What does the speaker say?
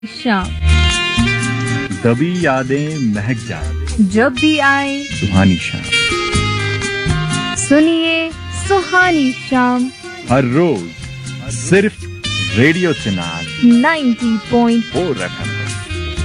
शाम तभी यादें महक जाए जब भी आए सुहानी शाम। सुनिए सुहानी शाम हर रोज सिर्फ रेडियो चिनार 90.4 FM